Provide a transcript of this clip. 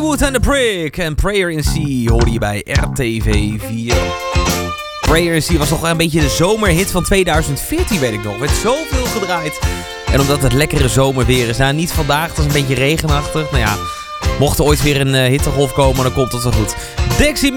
Youth and the Prick en Prayer in Sea hoorde je bij RTV 4. Prayer in Sea was nog een beetje de zomerhit van 2014, weet ik nog. Werd zoveel gedraaid. En omdat het lekkere zomerweer is, nou niet vandaag, het was een beetje regenachtig. Nou ja, mocht er ooit weer een hittegolf komen, dan komt het wel goed. Dexy